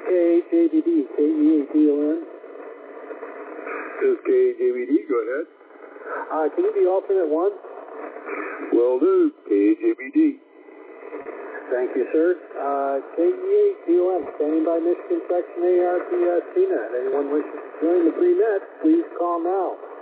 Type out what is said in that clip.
KJBD, KEADON. This is KJBD, go ahead. Can you be alternate 1? Will do, KJBD. Thank you, sir. KEADON, standing by Michigan Section ARP CNET. Anyone wishing to join the pre-net, please call now.